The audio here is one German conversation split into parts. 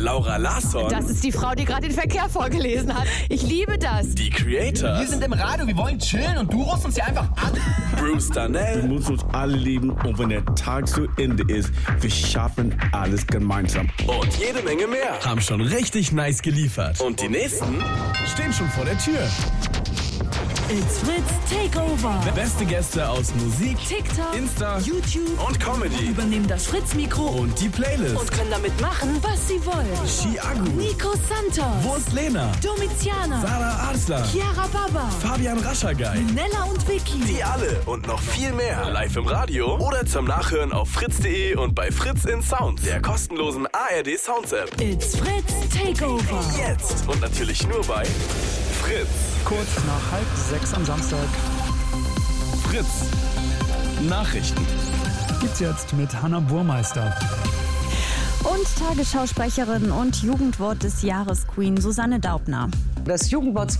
Laura Larsson. Das ist die Frau, die gerade den Verkehr vorgelesen hat. Ich liebe das. Die Creators. Wir sind im Radio, wir wollen chillen und du rufst uns hier einfach an. Bruce Darnell. Wir müssen uns alle lieben und wenn der Tag zu Ende ist, wir schaffen alles gemeinsam. Und jede Menge mehr. Haben schon richtig nice geliefert. Und die nächsten Stehen schon vor der Tür. It's Fritz Takeover. Beste Gäste aus Musik, TikTok, Insta, YouTube und Comedy. übernehmen das Fritz-Mikro und die Playlist. und können damit machen, was sie wollen. Chiago, Nico Santos, Wurst Lena, Domiziana, Sarah Arslan, Chiara Baba, Fabian Raschagay. Nella und Vicky. Die alle und noch viel mehr. Live im Radio oder zum Nachhören auf fritz.de und bei Fritz in Sounds, der kostenlosen ARD Sounds App. It's Fritz Takeover. Jetzt und natürlich nur bei Fritz. Kurz nach 5:30 am Samstag. Fritz. Nachrichten. Gibt's jetzt mit Hannah Burmeister. Und Tagesschausprecherin und Jugendwort des Jahres Queen Susanne Daubner. Das Jugendwort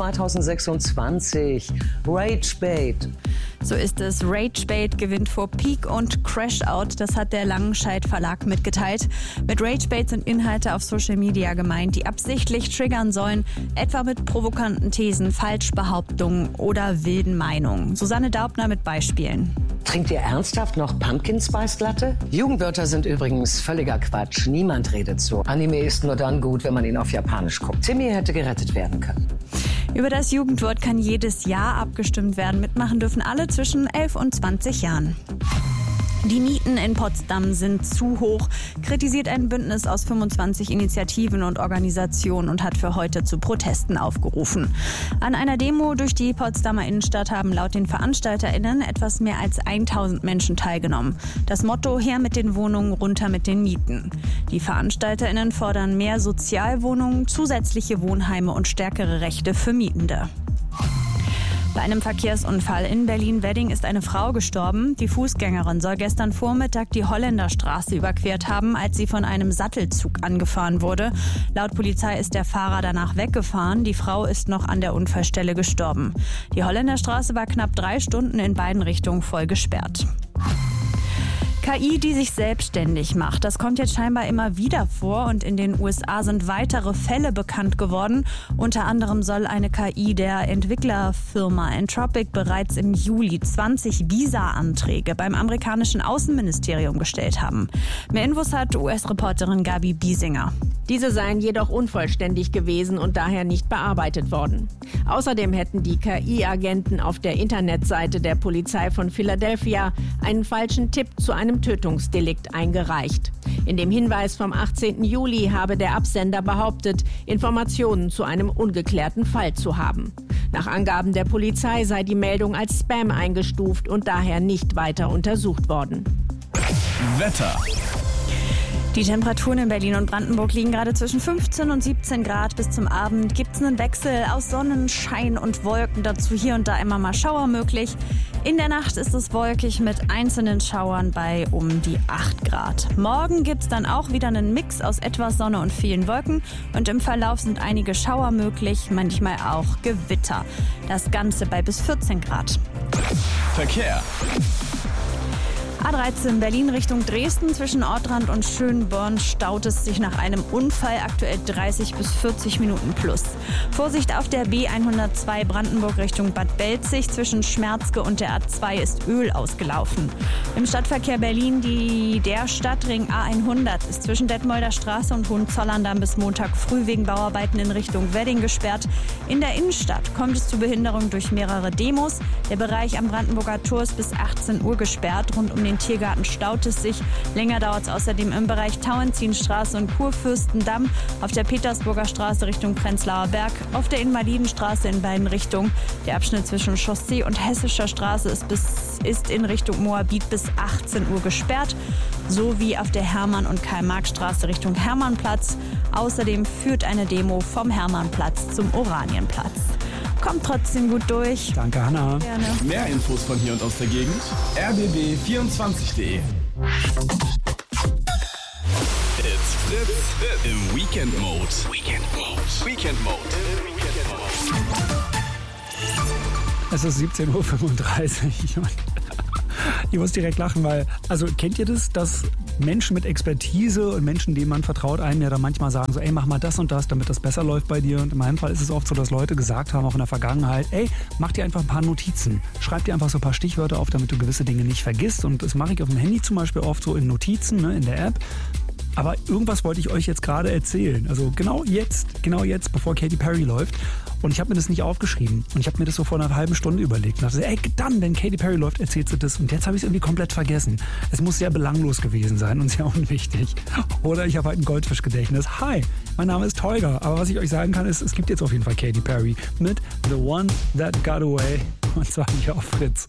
2026, Ragebait. So ist es. Ragebait gewinnt vor Peak und Crashout. Das hat der Langenscheidt Verlag mitgeteilt. Mit Ragebait sind Inhalte auf Social Media gemeint, die absichtlich triggern sollen, etwa mit provokanten Thesen, Falschbehauptungen oder wilden Meinungen. Susanne Daubner mit Beispielen. Trinkt ihr ernsthaft noch Pumpkin Spice Latte? Jugendwörter sind übrigens völliger Quatsch. Niemand redet so. Anime ist nur dann gut, wenn man ihn auf Japanisch guckt. Timmy hätte gerettet werden können. Über das Jugendwort kann jedes Jahr abgestimmt werden. Mitmachen dürfen alle zwischen 11 und 20 Jahren. Die Mieten in Potsdam sind zu hoch, kritisiert ein Bündnis aus 25 Initiativen und Organisationen und hat für heute zu Protesten aufgerufen. An einer Demo durch die Potsdamer Innenstadt haben laut den VeranstalterInnen etwas mehr als 1000 Menschen teilgenommen. Das Motto: her mit den Wohnungen, runter mit den Mieten. Die VeranstalterInnen fordern mehr Sozialwohnungen, zusätzliche Wohnheime und stärkere Rechte für Mietende. Bei einem Verkehrsunfall in Berlin-Wedding ist eine Frau gestorben. Die Fußgängerin soll gestern Vormittag die Holländerstraße überquert haben, als sie von einem Sattelzug angefahren wurde. Laut Polizei ist der Fahrer danach weggefahren. Die Frau ist noch an der Unfallstelle gestorben. Die Holländerstraße war knapp 3 Stunden in beiden Richtungen voll gesperrt. KI, die sich selbstständig macht. Das kommt jetzt scheinbar immer wieder vor und in den USA sind weitere Fälle bekannt geworden. Unter anderem soll eine KI der Entwicklerfirma Anthropic bereits im Juli 20 Visa-Anträge beim amerikanischen Außenministerium gestellt haben. Mehr Infos hat US-Reporterin Gabi Biesinger. Diese seien jedoch unvollständig gewesen und daher nicht bearbeitet worden. Außerdem hätten die KI-Agenten auf der Internetseite der Polizei von Philadelphia einen falschen Tipp zu einem Tötungsdelikt eingereicht. In dem Hinweis vom 18. Juli habe der Absender behauptet, Informationen zu einem ungeklärten Fall zu haben. Nach Angaben der Polizei sei die Meldung als Spam eingestuft und daher nicht weiter untersucht worden. Wetter. Die Temperaturen in Berlin und Brandenburg liegen gerade zwischen 15 und 17 Grad. Bis zum Abend gibt es einen Wechsel aus Sonnenschein und Wolken. Dazu hier und da immer mal Schauer möglich. In der Nacht ist es wolkig mit einzelnen Schauern bei um die 8 Grad. Morgen gibt es dann auch wieder einen Mix aus etwas Sonne und vielen Wolken. Und im Verlauf sind einige Schauer möglich, manchmal auch Gewitter. Das Ganze bei bis 14 Grad. Verkehr. A13 Berlin Richtung Dresden. Zwischen Ortrand und Schönborn staut es sich nach einem Unfall. Aktuell 30 bis 40 Minuten plus. Vorsicht auf der B102 Brandenburg Richtung Bad Belzig. Zwischen Schmerzke und der A2 ist Öl ausgelaufen. Im Stadtverkehr Berlin der Stadtring A100 ist zwischen Detmolder Straße und Hohenzollern bis Montag früh wegen Bauarbeiten in Richtung Wedding gesperrt. In der Innenstadt kommt es zu Behinderungen durch mehrere Demos. Der Bereich am Brandenburger Tor ist bis 18 Uhr gesperrt. Rund um den Tiergarten staut es sich. Länger dauert es außerdem im Bereich Tauentzienstraße und Kurfürstendamm, auf der Petersburger Straße Richtung Prenzlauer Berg, auf der Invalidenstraße in beiden Richtungen. Der Abschnitt zwischen Chaussee und Hessischer Straße ist in Richtung Moabit bis 18 Uhr gesperrt, sowie auf der Hermann- und Karl-Marx-Straße Richtung Hermannplatz. Außerdem führt eine Demo vom Hermannplatz zum Oranienplatz. Kommt trotzdem gut durch. Danke, Hannah. Gerne. Mehr Infos von hier und aus der Gegend. rbb24.de. It's Fritz im Weekend Mode. Weekend Mode. Es ist 17:35 Uhr und Ich muss direkt lachen, weil, also kennt ihr das, dass Menschen mit Expertise und Menschen, denen man vertraut, einem ja dann manchmal sagen so, ey, mach mal das und das, damit das besser läuft bei dir. Und in meinem Fall ist es oft so, dass Leute gesagt haben, auch in der Vergangenheit, ey, mach dir einfach ein paar Notizen. Schreib dir einfach so ein paar Stichwörter auf, damit du gewisse Dinge nicht vergisst. Und das mache ich auf dem Handy zum Beispiel oft so in Notizen, ne, in der App. Aber irgendwas wollte ich euch jetzt gerade erzählen. Also genau jetzt, bevor Katy Perry läuft. Und ich habe mir das nicht aufgeschrieben. Und ich habe mir das so vor einer halben Stunde überlegt. Und dachte, ey, dann, wenn Katy Perry läuft, erzählst du das. Und jetzt habe ich es irgendwie komplett vergessen. Es muss sehr belanglos gewesen sein und sehr unwichtig. Oder ich habe halt ein Goldfischgedächtnis. Hi, mein Name ist Tolga. Aber was ich euch sagen kann, ist, es gibt jetzt auf jeden Fall Katy Perry mit The One That Got Away. Und zwar hier auf Fritz.